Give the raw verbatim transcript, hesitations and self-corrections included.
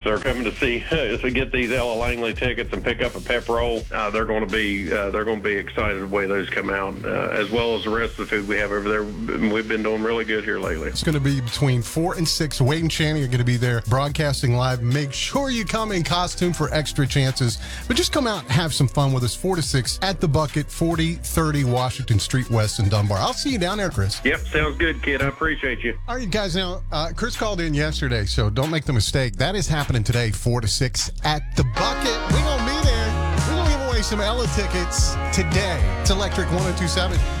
are coming to see to get these Ella Langley tickets and pick up a pep roll, uh, they're going to be uh, they're going to be excited the way those come out, uh, as well as the rest of the food we have over there. We've been doing really good here lately. It's going to be between four and six. Wade and Channing are going to be there broadcasting live. Make sure you come in costume for extra chances, but just come out and have some fun with us. Four to six at the Bucket, forty thirty Washington Street West in Dunbar. I'll see you down there, Chris. Yep, sounds good, kid. I appreciate you. All right, guys. Now, uh, Chris called in yesterday, so don't make the mistake. That is happening today, four to six at the Bucket. We're going to be there. We're going to give away some Ella tickets today. It's Electric one oh two seven.